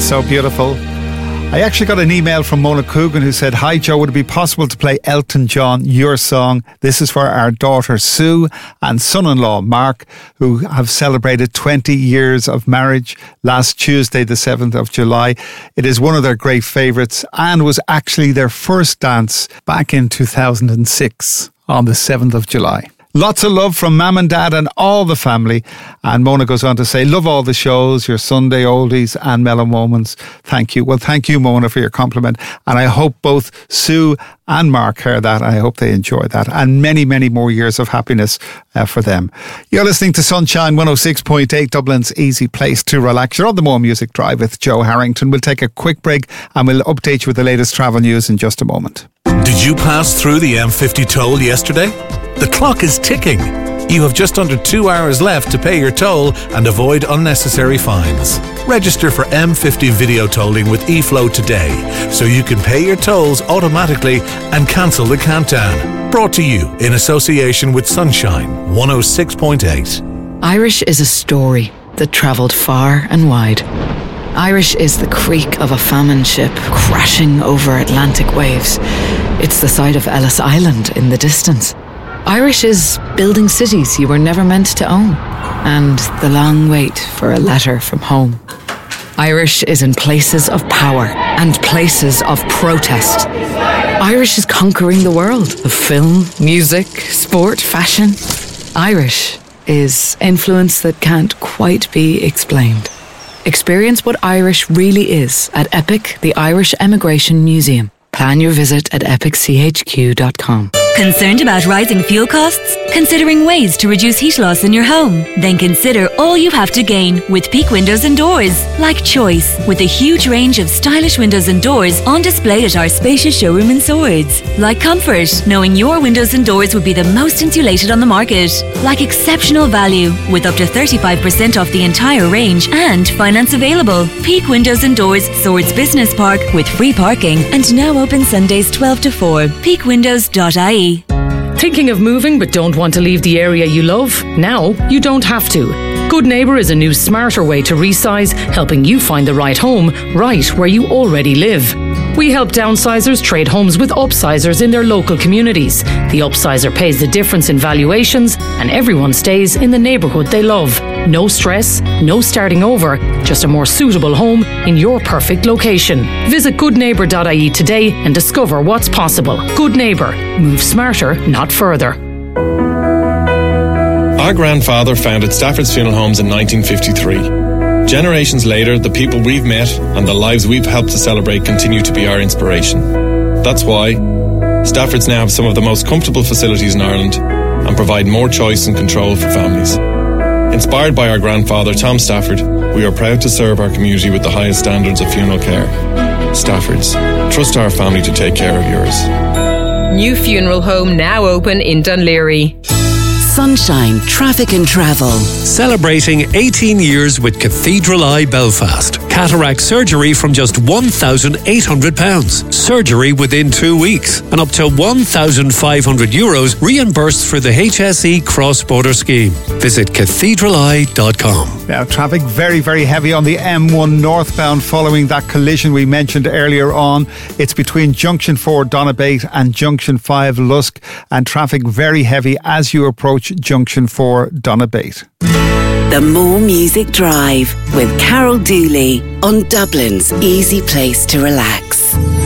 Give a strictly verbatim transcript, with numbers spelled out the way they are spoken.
So beautiful. I actually got an email from Mona Coogan who said, "Hi Joe, would it be possible to play Elton John, Your Song? This is for our daughter Sue and son-in-law Mark, who have celebrated twenty years of marriage last Tuesday, the seventh of July. It is one of their great favourites and was actually their first dance back in two thousand six on the seventh of July. Lots of love from Mum and Dad and all the family." And Mona goes on to say, "Love all the shows, your Sunday oldies and mellow moments. Thank you." Well, thank you, Mona, for your compliment. And I hope both Sue and Mark hear that. I hope they enjoy that. And many, many more years of happiness uh, for them. You're listening to Sunshine one oh six point eight, Dublin's easy place to relax. You're on the More Music Drive with Joe Harrington. We'll take a quick break and we'll update you with the latest travel news in just a moment. Did you pass through the M fifty toll yesterday? The clock is ticking. You have just under two hours left to pay your toll and avoid unnecessary fines. Register for M fifty video tolling with eFlow today so you can pay your tolls automatically and cancel the countdown. Brought to you in association with Sunshine one oh six point eight. Irish is a story that travelled far and wide. Irish is the creak of a famine ship crashing over Atlantic waves. It's the sight of Ellis Island in the distance. Irish is building cities you were never meant to own, and the long wait for a letter from home. Irish is in places of power and places of protest. Irish is conquering the world of film, music, sport, fashion. Irish is influence that can't quite be explained. Experience what Irish really is at EPIC, the Irish Emigration Museum. Plan your visit at epic c h q dot com. Concerned about rising fuel costs? Considering ways to reduce heat loss in your home? Then consider all you have to gain with Peak Windows and Doors. Like choice, with a huge range of stylish windows and doors on display at our spacious showroom in Swords. Like comfort, knowing your windows and doors would be the most insulated on the market. Like exceptional value, with up to thirty-five percent off the entire range and finance available. Peak Windows and Doors, Swords Business Park, with free parking and now open Sundays twelve to four. peak windows dot I E. Thinking of moving but don't want to leave the area you love? Now you don't have to. Good Neighbour is a new smarter way to resize, helping you find the right home right where you already live. We help downsizers trade homes with upsizers in their local communities. The upsizer pays the difference in valuations and everyone stays in the neighbourhood they love. No stress, no starting over, just a more suitable home in your perfect location. Visit good neighbour dot I E today and discover what's possible. Good Neighbour. Move smarter, not further. Our grandfather founded Stafford's Funeral Homes in nineteen fifty-three. Generations later, the people we've met and the lives we've helped to celebrate continue to be our inspiration. That's why Stafford's now have some of the most comfortable facilities in Ireland and provide more choice and control for families. Inspired by our grandfather, Tom Stafford, we are proud to serve our community with the highest standards of funeral care. Stafford's. Trust our family to take care of yours. New funeral home now open in Dunleary. Sunshine Traffic and Travel. Celebrating eighteen years with Cathedral Eye Belfast. Cataract surgery from just one thousand eight hundred pounds. Surgery within two weeks. And up to one thousand five hundred euros reimbursed for the H S E cross-border scheme. Visit cathedral eye dot com. Now, traffic very, very heavy on the M one northbound following that collision we mentioned earlier on. It's between Junction four Donabate and Junction five Lusk, and traffic very heavy as you approach Junction four Donabate. The More Music Drive with Carol Dooley on Dublin's easy place to relax.